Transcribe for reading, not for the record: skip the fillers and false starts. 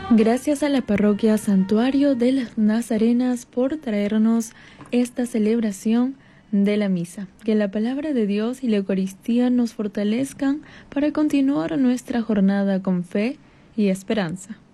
Gracias a la Parroquia Santuario de las Nazarenas por traernos esta celebración de la misa. Que la palabra de Dios y la Eucaristía nos fortalezcan para continuar nuestra jornada con fe y esperanza.